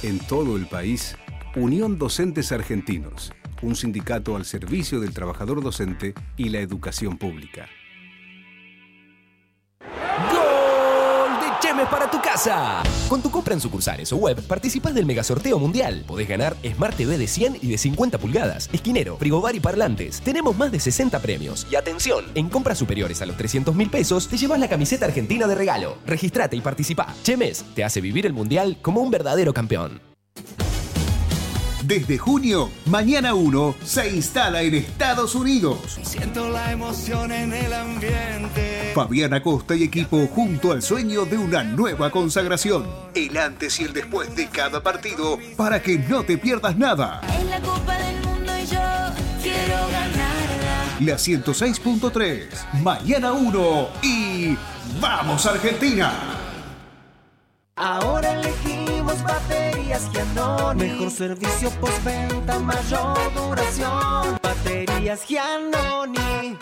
En todo el país, Unión Docentes Argentinos, un sindicato al servicio del trabajador docente y la educación pública. Chemes para tu casa. Con tu compra en sucursales o web, participás del megasorteo mundial. Podés ganar Smart TV de 100 y de 50 pulgadas, esquinero, frigobar y parlantes. Tenemos más de 60 premios. Y atención, en compras superiores a los 300.000 pesos, te llevas la camiseta argentina de regalo. Registrate y participá. Chemes te hace vivir el mundial como un verdadero campeón. Desde junio, Mañana 1 se instala en Estados Unidos. Siento la emoción en el ambiente. Fabián Acosta y equipo junto al sueño de una nueva consagración. El antes y el después de cada partido para que no te pierdas nada. Es la Copa del Mundo y yo quiero ganarla. La 106.3, Mañana 1 y ¡vamos Argentina! Ahora elegimos baterías Giannoni. Mejor servicio postventa, mayor duración. Baterías Giannoni.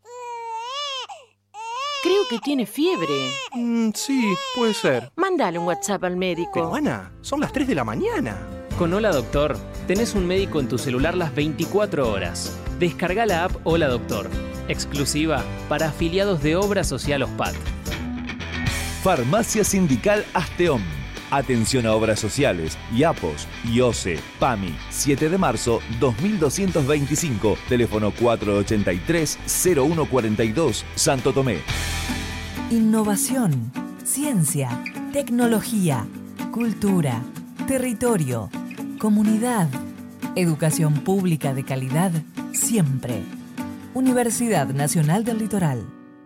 Creo que tiene fiebre. Sí, puede ser. Mándale un WhatsApp al médico. Pero Ana, son las 3 de la mañana. Con Hola Doctor, tenés un médico en tu celular las 24 horas. Descarga la app Hola Doctor, exclusiva para afiliados de Obra Social OSPAT. Farmacia Sindical Asteón. Atención a obras sociales, IAPOS, IOSE, PAMI. 7 de marzo 2225, teléfono 483-0142, Santo Tomé. Innovación, ciencia, tecnología, cultura, territorio, comunidad, educación pública de calidad, siempre. Universidad Nacional del Litoral.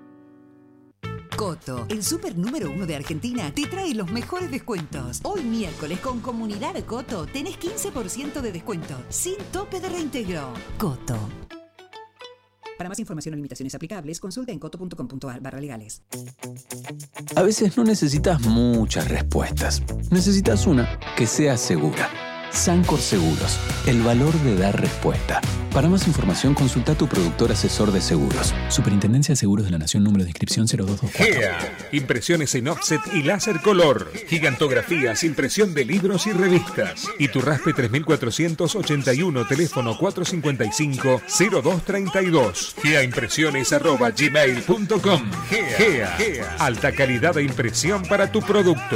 Coto, el súper número 1 de Argentina, te trae los mejores descuentos. Hoy miércoles con Comunidad Coto tenés 15% de descuento, sin tope de reintegro. Coto. Para más información o limitaciones aplicables, consulta en coto.com.ar/legales. A veces no necesitas muchas respuestas. Necesitas una que sea segura. Sancor Seguros, el valor de dar respuesta. Para más información, consulta a tu productor asesor de seguros. Superintendencia de Seguros de la Nación, número de inscripción 0224. GEA, impresiones en offset y láser color. Gigantografías, impresión de libros y revistas. Iturraspe 3481, teléfono 455-0232. GEAimpresiones@gmail.com. GEA, alta calidad de impresión para tu producto.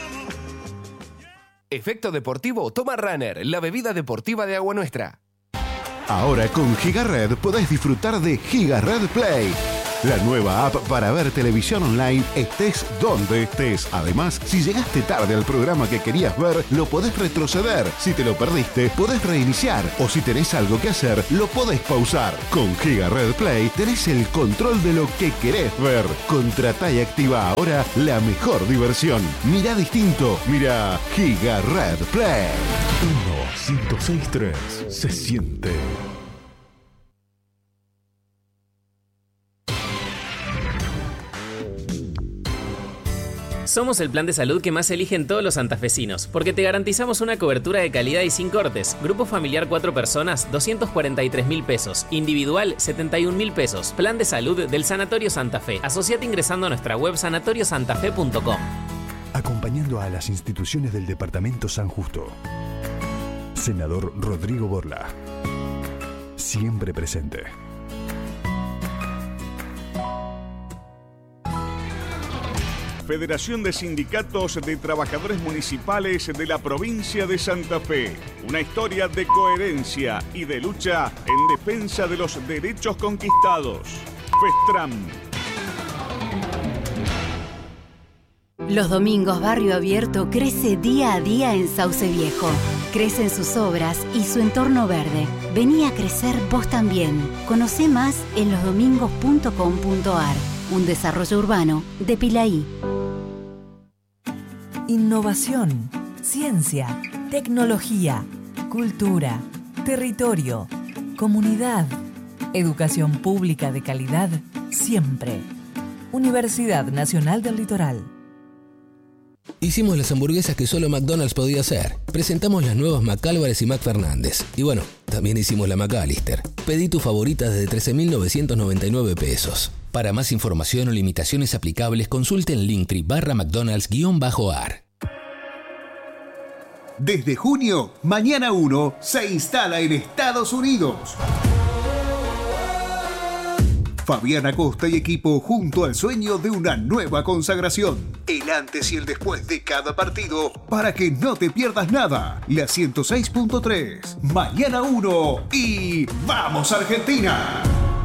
Efecto deportivo Toma Runner, la bebida deportiva de Agua Nuestra. Ahora con GigaRed podés disfrutar de GigaRed Play, la nueva app para ver televisión online estés donde estés. Además, si llegaste tarde al programa que querías ver, lo podés retroceder. Si te lo perdiste, podés reiniciar. O si tenés algo que hacer, lo podés pausar. Con GigaRed Play tenés el control de lo que querés ver. Contratá y activa ahora la mejor diversión. Mirá distinto. Mirá GigaRed Play. 106.3 se siente. Somos el plan de salud que más eligen todos los santafesinos, porque te garantizamos una cobertura de calidad y sin cortes. Grupo familiar 4 personas, 243.000 pesos. Individual, 71.000 pesos. Plan de salud del Sanatorio Santa Fe. Asociate ingresando a nuestra web sanatoriosantafe.com. Acompañando a las instituciones del Departamento San Justo. Senador Rodrigo Borla. Siempre presente. Federación de Sindicatos de Trabajadores Municipales de la provincia de Santa Fe. Una historia de coherencia y de lucha en defensa de los derechos conquistados. FESTRAM. Los domingos Barrio Abierto crece día a día en Sauce Viejo. Crecen sus obras y su entorno verde. Vení a crecer vos también. Conocé más en losdomingos.com.ar. Un desarrollo urbano de Pilaí. Innovación, ciencia, tecnología, cultura, territorio, comunidad, educación pública de calidad, siempre. Universidad Nacional del Litoral. Hicimos las hamburguesas que solo McDonald's podía hacer. Presentamos las nuevas McAlvarez y McFernández. Y bueno, también hicimos la McAllister. Pedí tu favorita desde 13.999 pesos. Para más información o limitaciones aplicables, consulte en Linktree /McDonald's-AR. Desde junio, Mañana 1 se instala en Estados Unidos. Fabián Acosta y equipo junto al sueño de una nueva consagración. El antes y el después de cada partido para que no te pierdas nada. La 106.3, Mañana 1 y ¡vamos Argentina!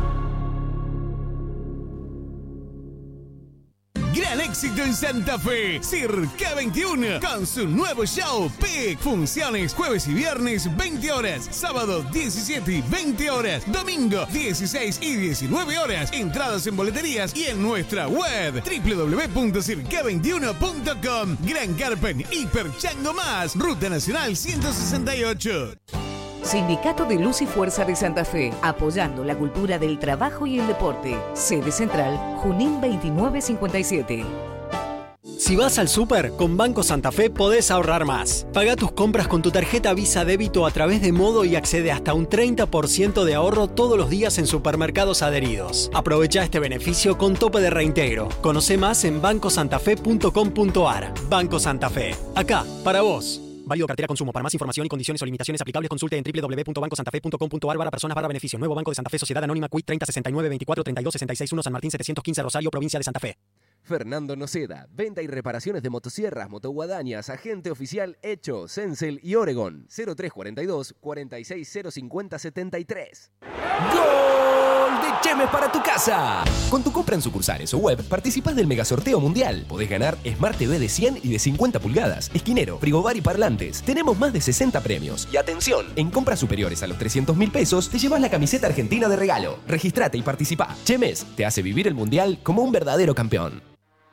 Gran éxito en Santa Fe, Circa 21, con su nuevo show PIC. Funciones jueves y viernes 20 horas, sábado 17 y 20 horas, domingo 16 y 19 horas. Entradas en boleterías y en nuestra web www.circa21.com. Gran Carpen, Hiper Chango Más, Ruta Nacional 168. Sindicato de Luz y Fuerza de Santa Fe, apoyando la cultura del trabajo y el deporte. Sede Central, Junín 2957. Si vas al súper, con Banco Santa Fe podés ahorrar más. Paga tus compras con tu tarjeta Visa Débito a través de Modo y accede hasta un 30% de ahorro todos los días en supermercados adheridos. Aprovecha este beneficio con tope de reintegro. Conoce más en bancosantafe.com.ar. Banco Santa Fe. Acá, para vos. Válido cartera consumo. Para más información y condiciones o limitaciones aplicables, consulte en www.bancosantafe.com.ar/personas/beneficios. Nuevo Banco de Santa Fe, Sociedad Anónima, Quit 3069 24 32 66 1, San Martín 715, Rosario, Provincia de Santa Fe. Fernando Noceda, venta y reparaciones de motosierras, motoguadañas, agente oficial Hecho, Cencel y Oregon. 0342 46050 73. ¡Gol de Chemes para tu casa! Con tu compra en sucursales o web, participás del megasorteo mundial. Podés ganar Smart TV de 100 y de 50 pulgadas, esquinero, frigobar y parlantes. Tenemos más de 60 premios. Y atención, en compras superiores a los 300.000 pesos, te llevas la camiseta argentina de regalo. Registrate y participá. Chemes te hace vivir el mundial como un verdadero campeón.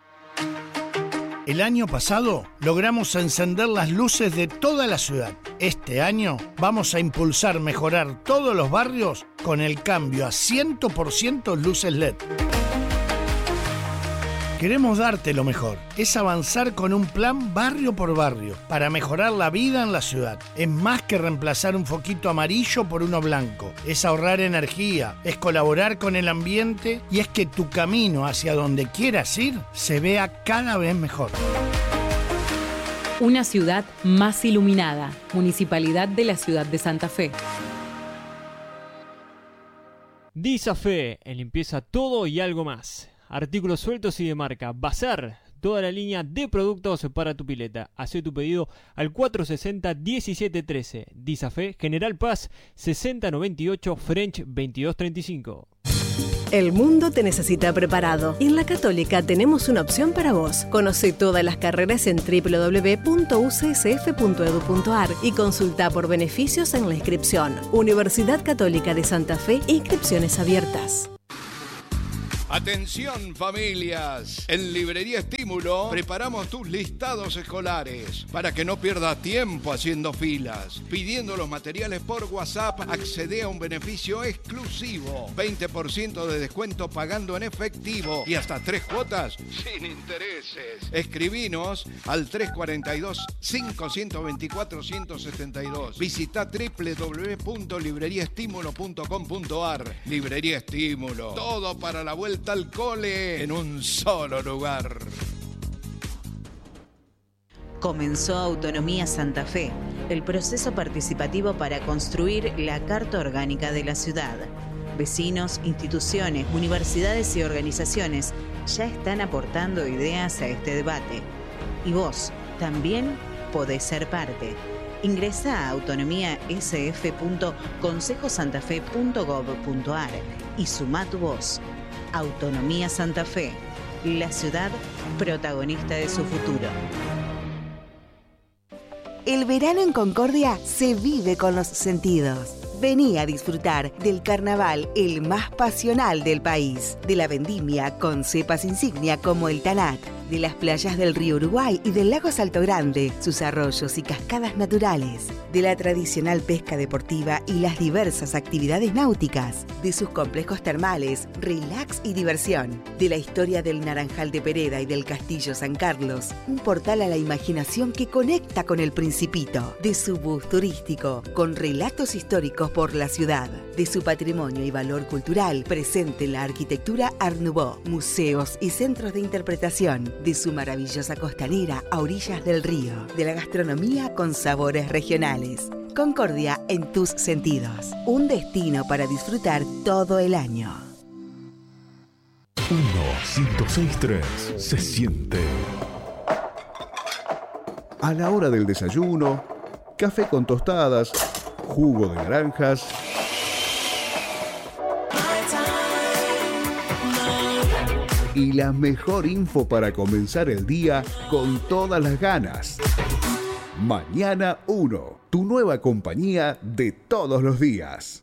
El año pasado logramos encender las luces de toda la ciudad. Este año vamos a impulsar mejorar todos los barrios con el cambio a 100% luces LED. Queremos darte lo mejor. Es avanzar con un plan barrio por barrio para mejorar la vida en la ciudad. Es más que reemplazar un foquito amarillo por uno blanco. Es ahorrar energía, es colaborar con el ambiente y es que tu camino hacia donde quieras ir se vea cada vez mejor. Una ciudad más iluminada. Municipalidad de la Ciudad de Santa Fe. Disafe, en limpieza todo y algo más. Artículos sueltos y de marca. Bazar, toda la línea de productos para tu pileta. Hacé tu pedido al 460-1713. Disafe, General Paz, 6098, French 2235. El mundo te necesita preparado y en la Católica tenemos una opción para vos. Conoce todas las carreras en www.ucsf.edu.ar y consulta por beneficios en la inscripción. Universidad Católica de Santa Fe, inscripciones abiertas. Atención familias, en Librería Estímulo preparamos tus listados escolares para que no pierdas tiempo haciendo filas. Pidiendo los materiales por WhatsApp, accede a un beneficio exclusivo, 20% de descuento pagando en efectivo y hasta 3 cuotas sin intereses. Escribinos al 342-524-172. Visita www.libreriaestimulo.com.ar. Librería Estímulo, todo para la vuelta al cole en un solo lugar. Comenzó Autonomía Santa Fe, el proceso participativo para construir la Carta Orgánica de la ciudad. Vecinos, instituciones, universidades y organizaciones ya están aportando ideas a este debate. Y vos también podés ser parte. Ingresá a autonomiasf.consejosantafe.gov.ar y sumá tu voz. Autonomía Santa Fe, la ciudad protagonista de su futuro. El verano en Concordia se vive con los sentidos. Vení a disfrutar del carnaval, el más pasional del país, de la vendimia con cepas insignia como el Tanat, de las playas del río Uruguay y del lago Salto Grande, sus arroyos y cascadas naturales, de la tradicional pesca deportiva y las diversas actividades náuticas, de sus complejos termales, relax y diversión, de la historia del Naranjal de Pereda y del Castillo San Carlos, un portal a la imaginación que conecta con el Principito, de su bus turístico, con relatos históricos por la ciudad, de su patrimonio y valor cultural presente en la arquitectura Art Nouveau, museos y centros de interpretación, de su maravillosa costanera a orillas del río, de la gastronomía con sabores regionales. Concordia en tus sentidos. Un destino para disfrutar todo el año. 106.3 se siente. A la hora del desayuno, café con tostadas, jugo de naranjas y la mejor info para comenzar el día con todas las ganas. Mañana 1, tu nueva compañía de todos los días.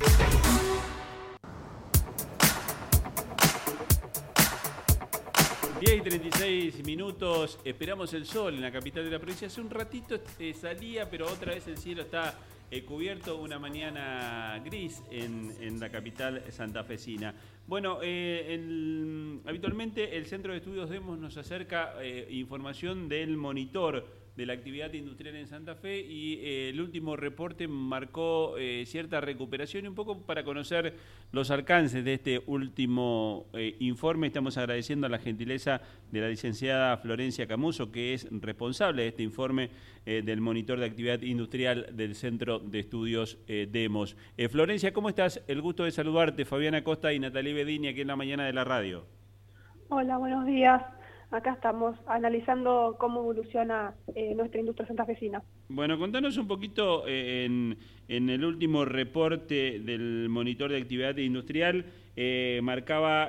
Y 36 minutos, esperamos el sol en la capital de la provincia. Hace un ratito salía, pero otra vez el cielo está cubierto, una mañana gris en la capital santafesina. Bueno, habitualmente el Centro de Estudios Demos nos acerca información del monitor de la actividad industrial en Santa Fe y el último reporte marcó cierta recuperación y un poco para conocer los alcances de este último informe. Estamos agradeciendo a la gentileza de la licenciada Florencia Camuso, que es responsable de este informe del monitor de actividad industrial del Centro de Estudios Demos. Florencia, ¿cómo estás? El gusto de saludarte. Fabiana Costa y Natalie Bedini aquí en la mañana de la radio. Hola, buenos días. Acá estamos analizando cómo evoluciona nuestra industria santafesina. Bueno, contanos un poquito en el último reporte del monitor de actividad industrial, marcaba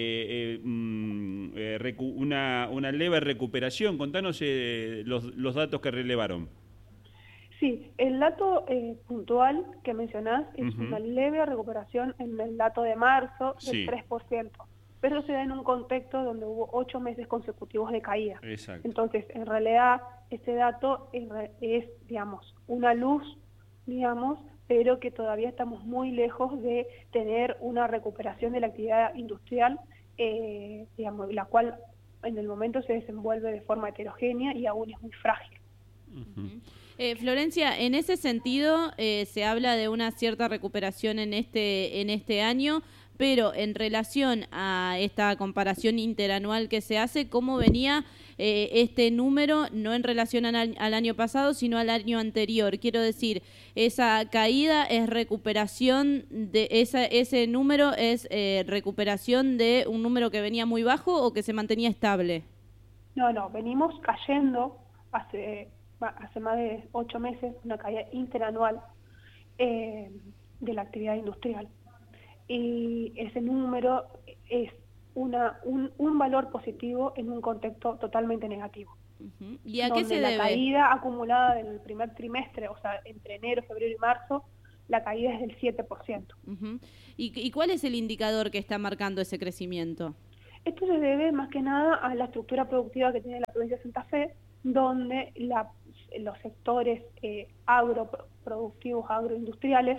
una leve recuperación. Contanos los datos que relevaron. Sí, el dato puntual que mencionás es una leve recuperación en el dato de marzo del 3%. Pero se da en un contexto donde hubo 8 meses consecutivos de caída. Exacto. Entonces, en realidad, ese dato es, digamos, una luz, digamos, pero que todavía estamos muy lejos de tener una recuperación de la actividad industrial, digamos, la cual en el momento se desenvuelve de forma heterogénea y aún es muy frágil. Florencia, en ese sentido se habla de una cierta recuperación en este año, pero en relación a esta comparación interanual que se hace, ¿cómo venía este número, no en relación al año pasado, sino al año anterior? Quiero decir, ¿esa caída es recuperación de ese número, es recuperación de un número que venía muy bajo o que se mantenía estable? No, venimos cayendo hace más de 8 meses, una caída interanual de la actividad industrial. Y ese número es un valor positivo en un contexto totalmente negativo. ¿Y a qué se debe? La caída acumulada del primer trimestre, o sea, entre enero, febrero y marzo, la caída es del 7%. ¿Y cuál es el indicador que está marcando ese crecimiento? Esto se debe más que nada a la estructura productiva que tiene la provincia de Santa Fe, donde los sectores agroproductivos, agroindustriales,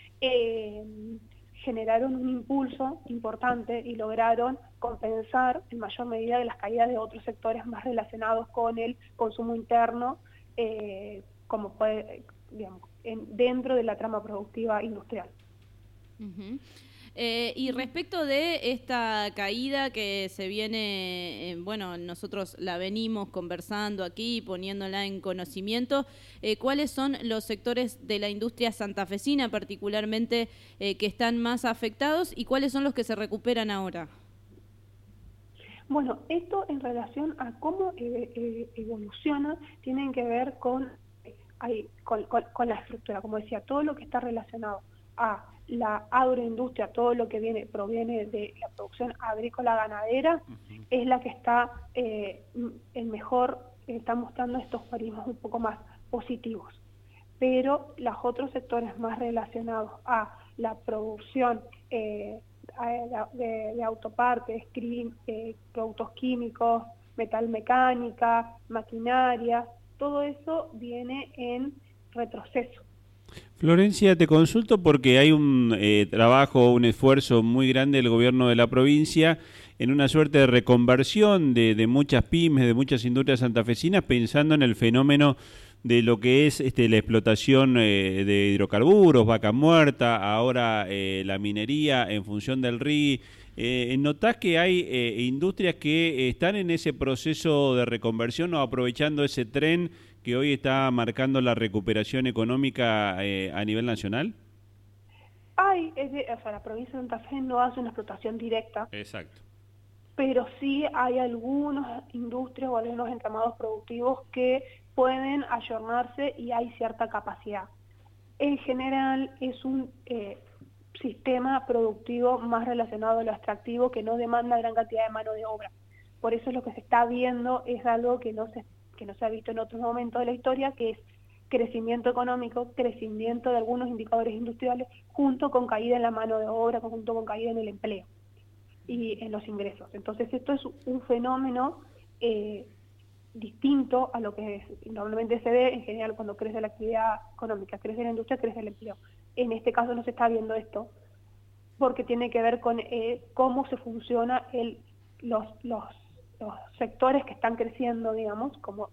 generaron un impulso importante y lograron compensar en mayor medida de las caídas de otros sectores más relacionados con el consumo interno, como puede, digamos, dentro de la trama productiva industrial. Y respecto de esta caída que se viene, bueno, nosotros la venimos conversando aquí, poniéndola en conocimiento, ¿cuáles son los sectores de la industria santafesina particularmente que están más afectados y cuáles son los que se recuperan ahora? Bueno, esto en relación a cómo evoluciona, tienen que ver con la estructura, como decía, todo lo que está relacionado a la agroindustria, todo lo que proviene de la producción agrícola ganadera, es la que está está mostrando estos parismos un poco más positivos. Pero los otros sectores más relacionados a la producción de autopartes, productos químicos, metalmecánica, maquinaria, todo eso viene en retroceso. Florencia, te consulto porque hay un trabajo, un esfuerzo muy grande del gobierno de la provincia en una suerte de reconversión de muchas pymes, de muchas industrias santafesinas, pensando en el fenómeno de lo que es la explotación de hidrocarburos, vaca muerta, ahora la minería en función del RI, ¿notás que hay industrias que están en ese proceso de reconversión o aprovechando ese tren que hoy está marcando la recuperación económica a nivel nacional? La provincia de Santa Fe no hace una explotación directa. Exacto. Pero sí hay algunas industrias o algunos entramados productivos que pueden ayornarse y hay cierta capacidad. En general es un sistema productivo más relacionado a lo extractivo que no demanda gran cantidad de mano de obra. Por eso lo que se está viendo es algo que no se ha visto en otros momentos de la historia, que es crecimiento económico, crecimiento de algunos indicadores industriales, junto con caída en la mano de obra, junto con caída en el empleo y en los ingresos. Entonces esto es un fenómeno distinto a lo que normalmente se ve en general cuando crece la actividad económica, crece la industria, crece el empleo. En este caso no se está viendo esto, porque tiene que ver con cómo se funciona los sectores que están creciendo, digamos, como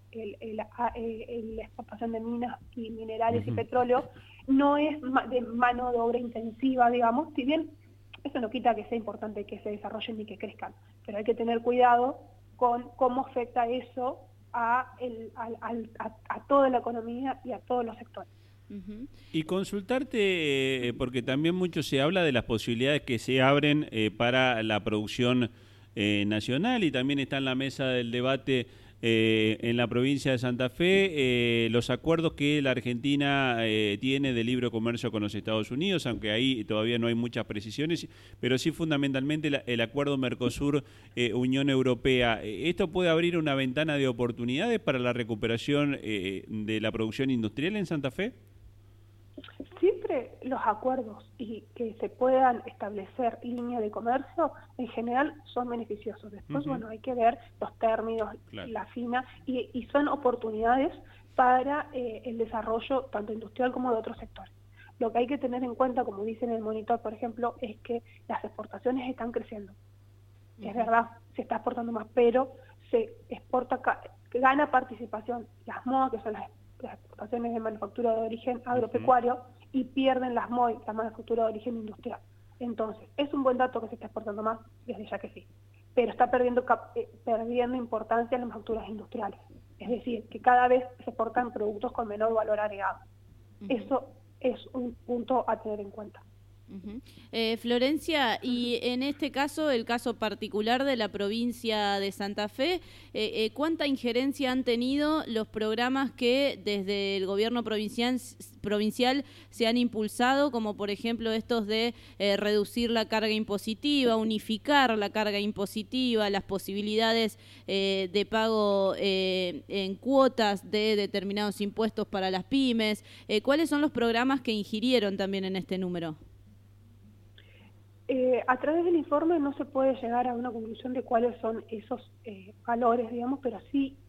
la explotación de minas y minerales y petróleo, no es de mano de obra intensiva, digamos, si bien eso no quita que sea importante que se desarrollen y que crezcan, pero hay que tener cuidado con cómo afecta eso a toda la economía y a todos los sectores. Y consultarte, porque también mucho se habla de las posibilidades que se abren para la producción nacional, y también está en la mesa del debate en la provincia de Santa Fe los acuerdos que la Argentina tiene de libre comercio con los Estados Unidos, aunque ahí todavía no hay muchas precisiones, pero sí fundamentalmente el acuerdo Mercosur-Unión Europea. ¿Esto puede abrir una ventana de oportunidades para la recuperación de la producción industrial en Santa Fe? Siempre los acuerdos y que se puedan establecer líneas de comercio en general son beneficiosos. Después, bueno, hay que ver los términos, la fina, y son oportunidades para el desarrollo tanto industrial como de otros sectores. Lo que hay que tener en cuenta, como dice en el monitor, por ejemplo, es que las exportaciones están creciendo. Es verdad, se está exportando más, pero se exporta, gana participación las MOA, que son las exportaciones de manufactura de origen agropecuario, y pierden las MOI, la manufactura de origen industrial. Entonces, es un buen dato que se está exportando más, desde ya que sí, pero está perdiendo importancia en las manufacturas industriales. Es decir, que cada vez se exportan productos con menor valor agregado. Eso es un punto a tener en cuenta. Florencia, y en este caso, el caso particular de la provincia de Santa Fe, ¿cuánta injerencia han tenido los programas que desde el gobierno provincial se han impulsado, como por ejemplo estos de reducir la carga impositiva, unificar la carga impositiva, las posibilidades de pago en cuotas de determinados impuestos para las pymes? ¿Cuáles son los programas que ingirieron también en este número? A través del informe no se puede llegar a una conclusión de cuáles son esos valores, digamos, pero sí